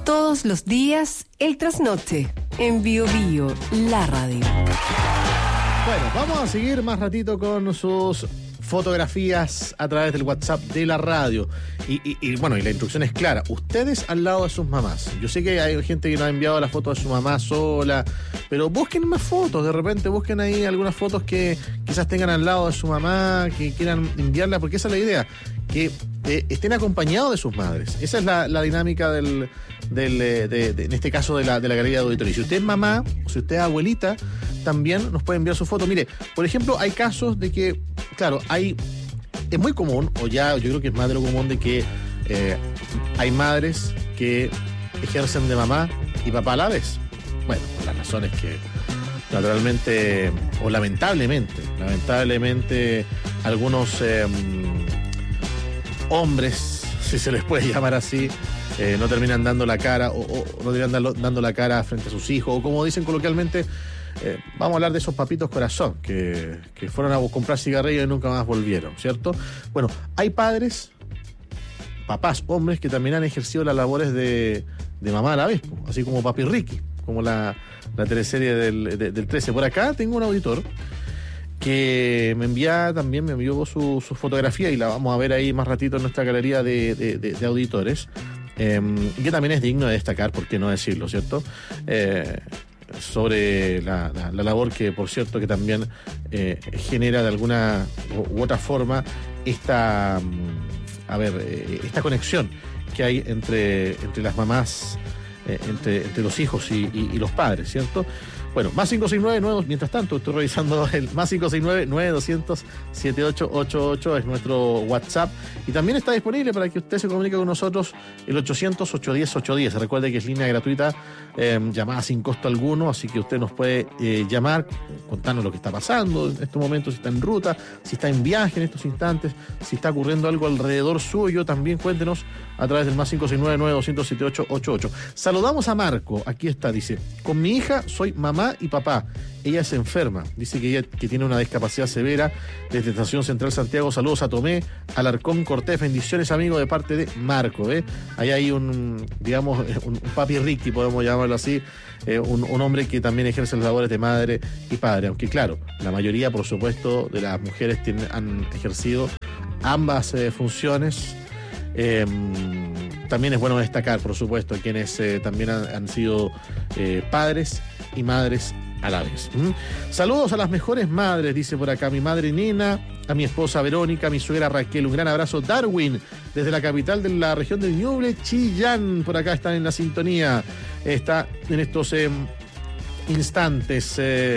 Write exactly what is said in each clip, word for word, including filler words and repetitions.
Todos los días, el trasnoche, en Bio Bio, la radio. Bueno, vamos a seguir más ratito con sus fotografías a través del WhatsApp de la radio. Y, y, y bueno, y la instrucción es clara. Ustedes al lado de sus mamás. Yo sé que hay gente que nos ha enviado la foto de su mamá sola, pero busquen más fotos. De repente busquen ahí algunas fotos que quizás tengan al lado de su mamá, que quieran enviarla, porque esa es la idea. Que eh, estén acompañados de sus madres. Esa es la, la dinámica del, del eh, de, de, en este caso de la, de la galería de auditorio. Si usted es mamá o si usted es abuelita, también nos puede enviar su foto. Mire, por ejemplo, hay casos de que, claro, hay es muy común, o ya yo creo que es más de lo común, de que eh, hay madres que ejercen de mamá y papá a la vez. Bueno, por las razones que naturalmente, o lamentablemente, lamentablemente algunos eh, hombres, si se les puede llamar así, eh, no terminan dando la cara o, o no terminan dando, dando la cara frente a sus hijos, o como dicen coloquialmente, eh, vamos a hablar de esos papitos corazón que, que fueron a comprar cigarrillos y nunca más volvieron, ¿cierto? Bueno, hay padres, papás, hombres que también han ejercido las labores de, de mamá a la vez, así como Papi Ricky, como la, la teleserie del, de, del trece. Por acá tengo un auditor que me envía también, me envió su, su fotografía y la vamos a ver ahí más ratito en nuestra galería de, de, de, de auditores, eh, que también es digno de destacar, por qué no decirlo, ¿cierto? Eh, sobre la, la, la labor que, por cierto, que también eh, genera de alguna u, u otra forma esta, a ver, eh, esta conexión que hay entre, entre las mamás, eh, entre, entre los hijos y, y, y los padres, ¿cierto? Bueno, más cinco seis nueve, nueve, mientras tanto estoy revisando el más cinco seis nueve, nueve dos cero cero, siete ocho ocho ocho es nuestro WhatsApp, y también está disponible para que usted se comunique con nosotros el ochocientos, ochocientos diez, ochocientos diez. Recuerde que es línea gratuita, eh, llamada sin costo alguno, así que usted nos puede eh, llamar, contarnos lo que está pasando en estos momentos, si está en ruta, si está en viaje en estos instantes, si está ocurriendo algo alrededor suyo, también cuéntenos a través del más cinco seis nueve, nueve dos cero cero, siete ocho ocho ocho. Saludamos a Marco, aquí está, dice: con mi hija soy mamá y papá. Ella es enferma. Dice que ella que tiene una discapacidad severa. Desde Estación Central Santiago, saludos a Tomé, Alarcón, Cortés, bendiciones, amigo, de parte de Marco. ¿eh? Ahí hay un, digamos, un, un papi Ricky, podemos llamarlo así, eh, un, un hombre que también ejerce las labores de madre y padre. Aunque claro, la mayoría, por supuesto, de las mujeres tienen, han ejercido ambas eh, funciones. Eh, también es bueno destacar, por supuesto, quienes eh, también han, han sido eh, padres y madres a la vez. ¿Mm? Saludos a las mejores madres, dice por acá mi madre Nena, a mi esposa Verónica, a mi suegra Raquel. Un gran abrazo, Darwin, desde la capital de la región del Ñuble, Chillán. Por acá están en la sintonía. Está en estos eh, instantes. Eh,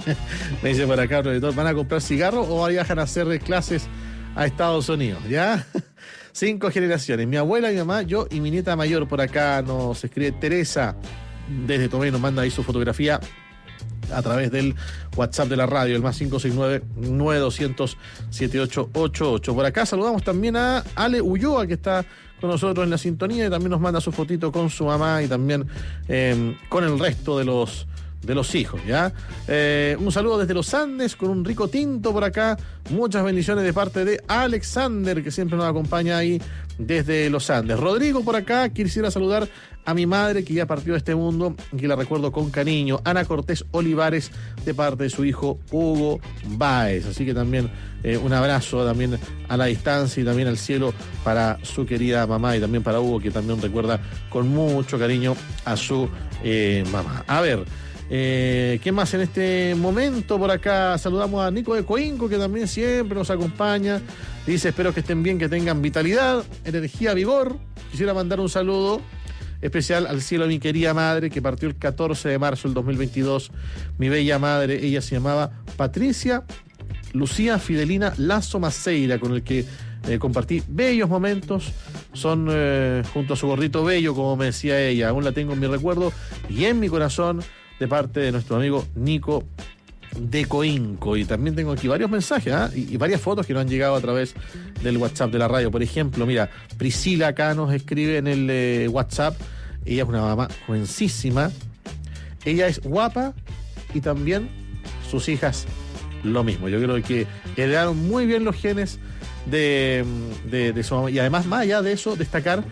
me dice por acá, ¿van a comprar cigarros o viajan a hacer clases a Estados Unidos? ¿Ya? Cinco generaciones. Mi abuela, mi mamá, yo y mi nieta mayor. Por acá nos escribe Teresa desde Tomé, nos manda ahí su fotografía a través del WhatsApp de la radio, el más cinco seis nueve, nueve dos cero cero, siete ocho ocho ocho. Por acá saludamos también a Ale Ulloa, que está con nosotros en la sintonía y también nos manda su fotito con su mamá y también eh, con el resto de los de los hijos, ¿ya? Eh, un saludo desde los Andes con un rico tinto por acá. Muchas bendiciones de parte de Alexander, que siempre nos acompaña ahí desde los Andes. Rodrigo por acá, quisiera saludar a mi madre que ya partió de este mundo y que la recuerdo con cariño. Ana Cortés Olivares, de parte de su hijo Hugo Báez. Así que también eh, un abrazo también a la distancia y también al cielo para su querida mamá y también para Hugo, que también recuerda con mucho cariño a su eh, mamá. A ver, Eh, ¿qué más en este momento? Por acá saludamos a Nico de Coinco, que también siempre nos acompaña. Dice: espero que estén bien, que tengan vitalidad, energía, vigor. Quisiera mandar un saludo especial al cielo a mi querida madre, que partió el catorce de marzo del dos mil veintidós. Mi bella madre, ella se llamaba Patricia Lucía Fidelina Lazo Maceira, con el que eh, compartí bellos momentos. Son eh, junto a su gordito bello, como me decía ella. Aún la tengo en mi recuerdo y en mi corazón, de parte de nuestro amigo Nico de Coinco. Y también tengo aquí varios mensajes, ¿eh? y, y varias fotos que nos han llegado a través del WhatsApp de la radio. Por ejemplo, mira, Priscila acá nos escribe en el eh, WhatsApp. Ella es una mamá jovencísima. Ella es guapa y también sus hijas lo mismo. Yo creo que heredaron muy bien los genes de, de, de su mamá. Y además, más allá de eso, destacar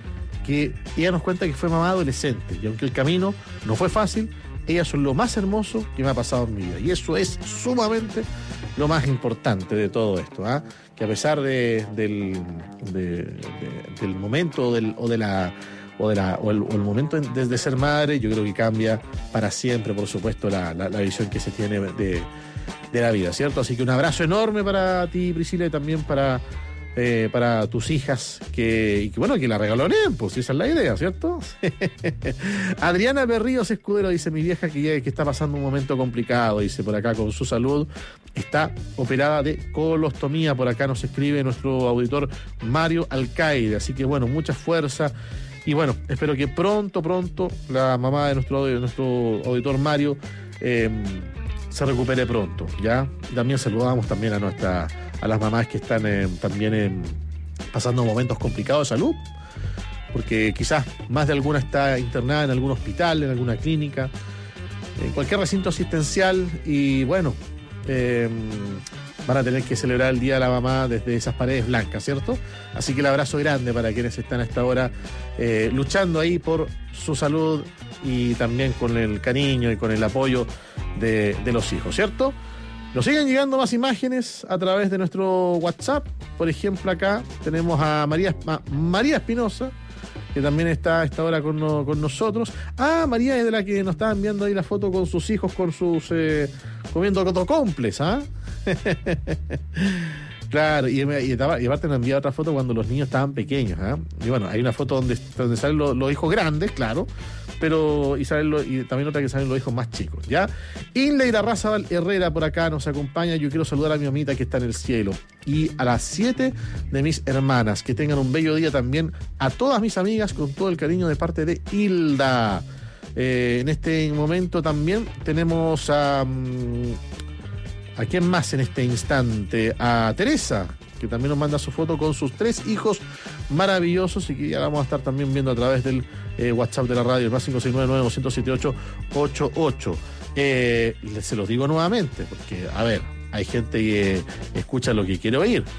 que ella nos cuenta que fue mamá adolescente, y aunque el camino no fue fácil, ellas son lo más hermoso que me ha pasado en mi vida, y eso es sumamente lo más importante de todo esto, ¿eh? Que a pesar de, del, de, de, del momento del, o de la o de la o el, o el momento de, de ser madre, yo creo que cambia para siempre, por supuesto, la, la, la visión que se tiene de, de la vida, ¿cierto? Así que un abrazo enorme para ti, Priscila, y también para Eh, para tus hijas, que, y que bueno, que la regalonen, pues esa es la idea, ¿cierto? Adriana Berríos Escudero dice: mi vieja que, ya, que está pasando un momento complicado, dice por acá con su salud, está operada de colostomía, por acá nos escribe nuestro auditor Mario Alcaide, así que bueno, mucha fuerza, y bueno, espero que pronto, pronto la mamá de nuestro, de nuestro auditor Mario eh, se recupere pronto, ¿ya? También saludamos también a nuestra a las mamás que están eh, también eh, pasando momentos complicados de salud, porque quizás más de alguna está internada en algún hospital, en alguna clínica, en cualquier recinto asistencial, y bueno, eh, van a tener que celebrar el Día de la Mamá desde esas paredes blancas, ¿cierto? Así que el abrazo grande para quienes están a esta hora eh, luchando ahí por su salud, y también con el cariño y con el apoyo de, de los hijos, ¿cierto? Nos siguen llegando más imágenes a través de nuestro WhatsApp. Por ejemplo, acá tenemos a María, a María Espinosa, que también está a esta hora con, no, con nosotros. Ah, María es de la que nos estaba enviando ahí la foto con sus hijos, con sus eh, comiendo cotocomples, ¿ah? Claro, y, y, y aparte nos envía otra foto cuando los niños estaban pequeños, ¿eh? Y bueno, hay una foto donde, donde salen los, los hijos grandes, claro, pero y, salen los, y también otra que salen los hijos más chicos, ¿ya? Inleira Razabal Herrera por acá nos acompaña. Yo quiero saludar a mi mamita que está en el cielo, y a las siete de mis hermanas, que tengan un bello día también. A todas mis amigas, con todo el cariño de parte de Hilda. Eh, en este momento también tenemos a... Um, ¿A quién más en este instante? A Teresa, que también nos manda su foto con sus tres hijos maravillosos, y que ya la vamos a estar también viendo a través del eh, WhatsApp de la radio, el más cinco seis nueve nueve dos siete ocho ocho ocho. Eh, se los digo nuevamente, porque, a ver, hay gente que escucha lo que quiere oír.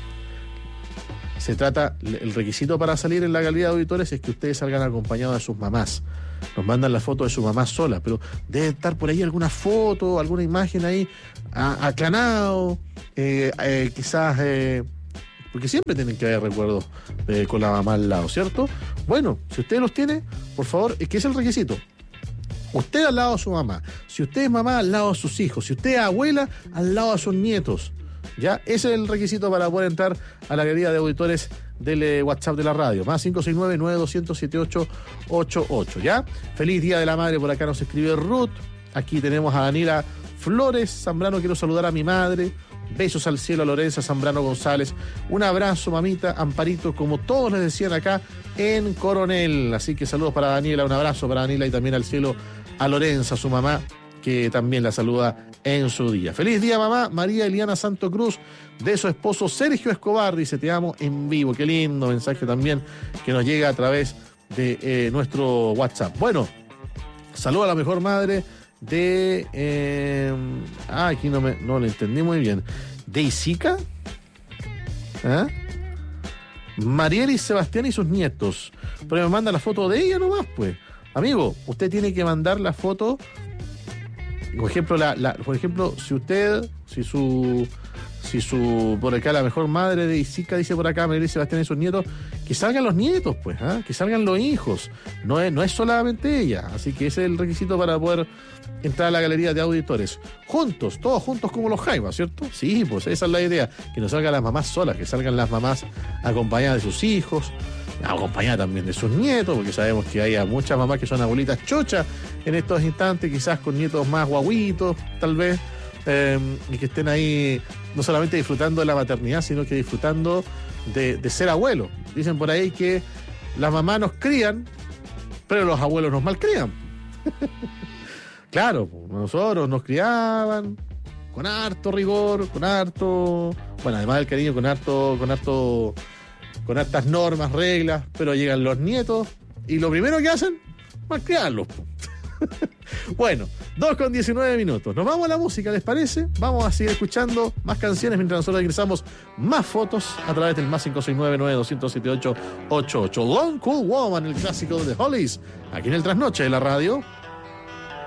Se trata, el requisito para salir en la calidad de auditores es que ustedes salgan acompañados de sus mamás. Nos mandan la foto de su mamá sola, pero debe estar por ahí alguna foto, alguna imagen ahí aclanado, eh, eh, quizás, eh, porque siempre tienen que haber recuerdos eh, con la mamá al lado, ¿cierto? Bueno, si usted los tiene, por favor, es que es el requisito. Usted al lado de su mamá, si usted es mamá, al lado de sus hijos, si usted es abuela, al lado de sus nietos. ¿Ya? Ese es el requisito para poder entrar a la galería de auditores del eh, WhatsApp de la radio. Más cinco seis nueve nueve dos siete ocho ocho ocho. ¿Ya? Feliz Día de la Madre, por acá nos escribe Ruth. Aquí tenemos a Daniela Flores Zambrano. Quiero saludar a mi madre. Besos al cielo a Lorenza Zambrano González. Un abrazo, mamita, Amparito, como todos les decían acá en Coronel. Así que saludos para Daniela, un abrazo para Daniela, y también al cielo a Lorenza, su mamá, que también la saluda en su día. Feliz día, mamá. María Eliana Santo Cruz, de su esposo Sergio Escobar, dice: te amo en vivo. Qué lindo mensaje también que nos llega a través de eh, nuestro WhatsApp. Bueno, saludo a la mejor madre de eh, ah, aquí no me no lo entendí muy bien. ¿De Isica? ¿Ah? Marielis Sebastián y sus nietos. Pero me manda la foto de ella nomás, pues. Amigo, usted tiene que mandar la foto. Por ejemplo, la, la, por ejemplo, si usted, si su, si su, por acá la mejor madre de Isica dice por acá, María Sebastián y sus nietos, que salgan los nietos, pues, ¿eh? Que salgan los hijos. No es, no es solamente ella. Así que ese es el requisito para poder entrar a la galería de auditores. Juntos, todos juntos como los Jaivas, ¿cierto? Sí, pues esa es la idea. Que no salgan las mamás solas, que salgan las mamás acompañadas de sus hijos, acompañada también de sus nietos, porque sabemos que hay muchas mamás que son abuelitas chochas en estos instantes, quizás con nietos más guaguitos, tal vez, eh, y que estén ahí no solamente disfrutando de la maternidad, sino que disfrutando de, de ser abuelos. Dicen por ahí que las mamás nos crían, pero los abuelos nos malcrían. Claro, nosotros nos criaban con harto rigor, con harto, bueno, además del cariño, con harto, con harto con hartas normas, reglas, pero llegan los nietos y lo primero que hacen, malcriarlos. Bueno, dos con diecinueve minutos. Nos vamos a la música, ¿les parece? Vamos a seguir escuchando más canciones mientras nosotros ingresamos más fotos a través del más cinco seis nueve nueve dos cero siete ocho ocho ocho. Long Cool Woman, el clásico de The Hollies, aquí en el Trasnoche de la radio.